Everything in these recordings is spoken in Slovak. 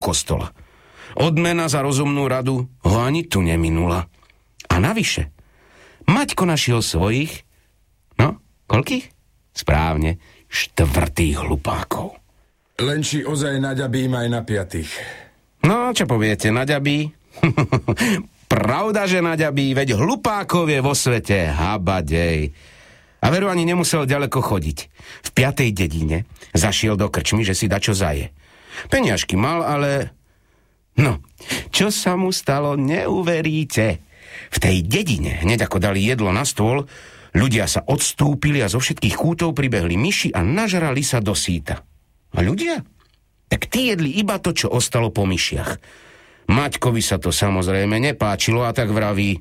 kostola. Odmena za rozumnú radu ho ani tu neminula. A navyše, Maťko našiel svojich, koľkých? Správne, 4 hlupákov. Len či ozaj naďabím aj napiatých. No, čo poviete, naďabí? Pravda, že naďabí, veď hlupákov je vo svete, habadej. A veru ani nemusel ďaleko chodiť. V 5. dedine zašiel do krčmy, že si dačo zaje. Peniažky mal, ale... No, čo sa mu stalo, neuveríte. V tej dedine, hneď ako dali jedlo na stôl, ľudia sa odstúpili a zo všetkých kútov pribehli myši a nažrali sa do síta. A ľudia? Tak tí jedli iba to, čo ostalo po myšiach. Maťkovi sa to samozrejme nepáčilo a tak vraví: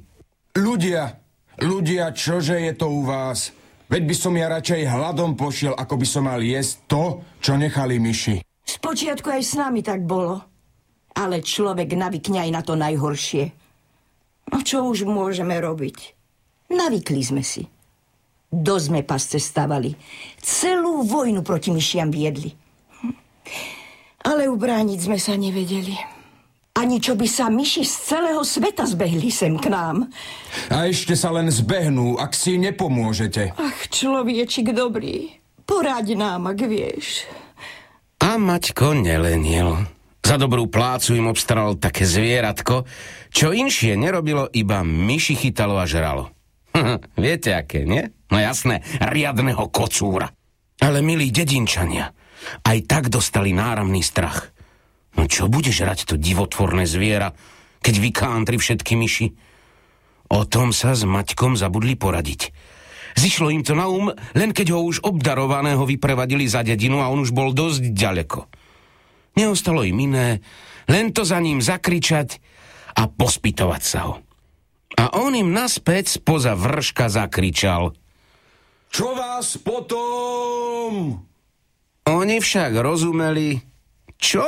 Ľudia, čože je to u vás? Veď by som ja radšej hladom pošiel, ako by som mal jesť to, čo nechali myši. Spočiatku aj s nami tak bolo. Ale človek navykne aj na to najhoršie. No čo už môžeme robiť? Navykli sme si. Dosť sme pasce stavali. Celú vojnu proti myšiam viedli. Ale ubrániť sme sa nevedeli. Ani čo by sa myši z celého sveta zbehli sem k nám. A ešte sa len zbehnú, ak si nepomôžete. Ach, človečik dobrý, poraď nám, ak vieš. A Maťko nelenil. Za dobrú plácu im obstaral také zvieratko, čo inšie nerobilo, iba myši chytalo a žralo. Viete aké, nie? No jasné, riadneho kocúra. Ale milí dedinčania, aj tak dostali náramný strach. No čo bude žrať to divotvorné zviera, keď vykántri všetky myši? O tom sa s Maťkom zabudli poradiť. Zišlo im to na len keď ho už obdarovaného vyprevadili za dedinu a on už bol dosť ďaleko. Neostalo im iné, len to za ním zakričať a pospytovať sa ho. A on im naspäť spoza vrška zakričal: Čo vás potom? Oni však rozumeli: Čo?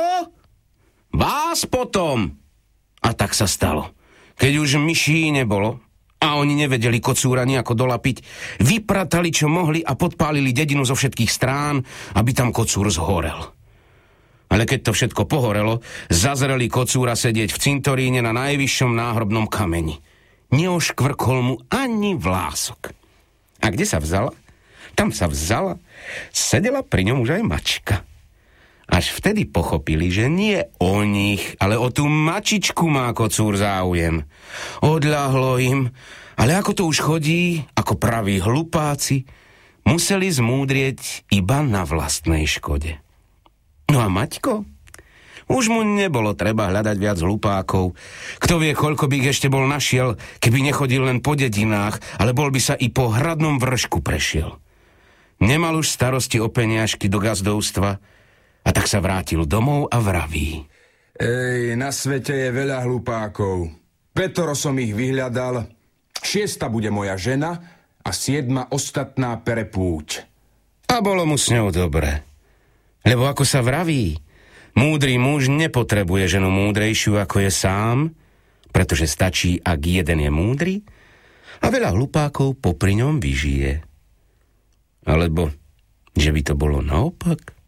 Vás potom? A tak sa stalo. Keď už myší nebolo a oni nevedeli kocúra nejako dolapiť, vypratali čo mohli a podpálili dedinu zo všetkých strán, aby tam kocúr zhorel. Ale keď to všetko pohorelo, zazreli kocúra sedieť v cintoríne na najvyššom náhrobnom kameni. Neoškvrkol mu ani vlások. A kde sa vzala? Tam sa vzala. Sedela pri ňom už aj Mačka. Až vtedy pochopili, že nie o nich, ale o tú mačičku má kocúr záujem. Odľahlo im, ale ako to už chodí, ako praví hlupáci, museli zmúdrieť iba na vlastnej škode. No a Maťko? Už mu nebolo treba hľadať viac hlupákov. Kto vie, koľko by ich ešte bol našiel, keby nechodil len po dedinách, ale bol by sa i po hradnom vršku prešiel. Nemal už starosti o peniažky do gazdovstva a tak sa vrátil domov a vraví: Na svete je veľa hlupákov. 5 som ich vyhľadal, 6 bude moja žena a 7 ostatná pere púť. A bolo mu s ňou dobre. Lebo ako sa vraví, múdry muž nepotrebuje ženu múdrejšiu ako je sám, pretože stačí, ak jeden je múdry a veľa hlupákov popri ňom vyžije. Alebo, že by to bolo naopak?